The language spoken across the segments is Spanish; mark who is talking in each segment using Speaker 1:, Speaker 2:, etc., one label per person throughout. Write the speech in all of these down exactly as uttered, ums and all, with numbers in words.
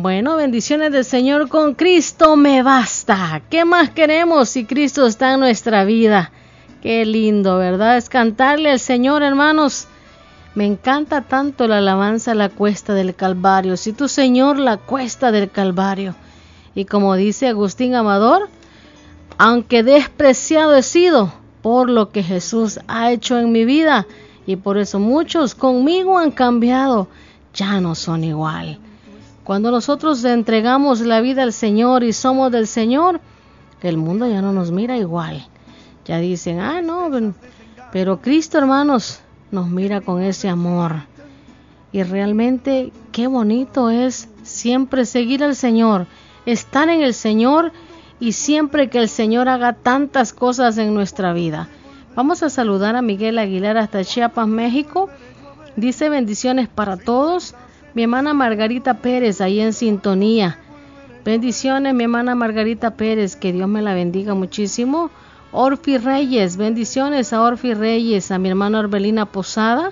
Speaker 1: Bueno, bendiciones del Señor, con Cristo me basta. ¿Qué más queremos si Cristo está en nuestra vida? Qué lindo, ¿verdad? Es cantarle al Señor, hermanos. Me encanta tanto la alabanza a la cuesta del Calvario. Si tu Señor, la cuesta del Calvario. Y como dice Agustín Amador, aunque despreciado he sido por lo que Jesús ha hecho en mi vida, y por eso muchos conmigo han cambiado, ya no son igual. Cuando nosotros entregamos la vida al Señor y somos del Señor, el mundo ya no nos mira igual. Ya dicen, ah, no, pero Cristo, hermanos, nos mira con ese amor. Y realmente qué bonito es siempre seguir al Señor, estar en el Señor y siempre que el Señor haga tantas cosas en nuestra vida. Vamos a saludar a Miguel Aguilar hasta Chiapas, México. Dice bendiciones para todos. Mi hermana Margarita Pérez, ahí en sintonía. Bendiciones, mi hermana Margarita Pérez, que Dios me la bendiga muchísimo. Orfi Reyes, bendiciones a Orfi Reyes, a mi hermana Orbelina Posada.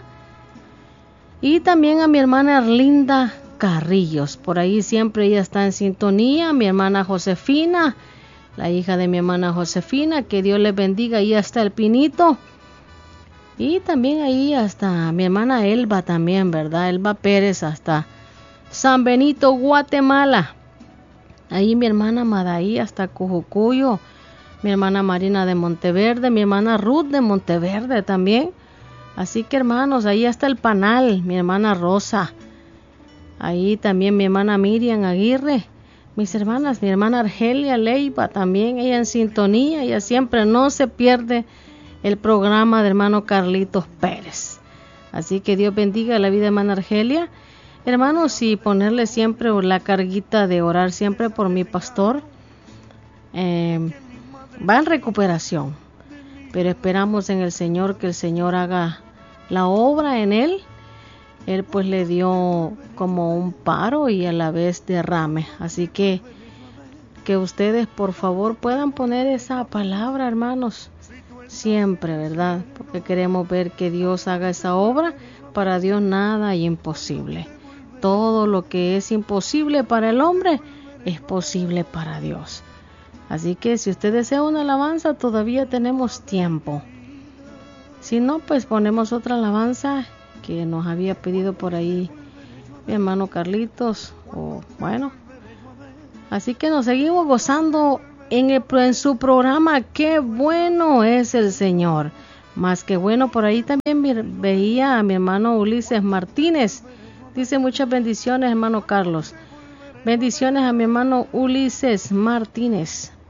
Speaker 1: Y también a mi hermana Arlinda Carrillos, por ahí siempre ella está en sintonía. Mi hermana Josefina, la hija de mi hermana Josefina, que Dios les bendiga, ahí está el Pinito. Y también ahí hasta mi hermana Elba también, ¿verdad? Elba Pérez hasta San Benito, Guatemala. Ahí mi hermana Madaí hasta Cujucuyo. Mi hermana Marina de Monteverde, mi hermana Ruth de Monteverde también. Así que hermanos, ahí está el Panal, mi hermana Rosa. Ahí también mi hermana Miriam Aguirre. Mis hermanas, mi hermana Argelia Leiva también, ella en sintonía, ella siempre no se pierde el programa de hermano Carlitos Pérez. Así que Dios bendiga la vida de hermana Argelia. Hermanos, y ponerle siempre la carguita de orar siempre por mi pastor. Eh, va en recuperación, pero esperamos en el Señor que el Señor haga la obra en él. Él pues le dio como un paro y a la vez derrame. Así que que ustedes por favor puedan poner esa palabra, hermanos, siempre, ¿verdad? Porque queremos ver que Dios haga esa obra. Para Dios nada es imposible. Todo lo que es imposible para el hombre es posible para Dios. Así que si usted desea una alabanza, todavía tenemos tiempo. Si no, pues ponemos otra alabanza que nos había pedido por ahí mi hermano Carlitos. O bueno, así que nos seguimos gozando en, el, en su programa. Qué bueno es el Señor. Más que bueno, por ahí también veía a mi hermano Ulises Martínez. Dice muchas bendiciones, hermano Carlos. Bendiciones a mi hermano Ulises Martínez.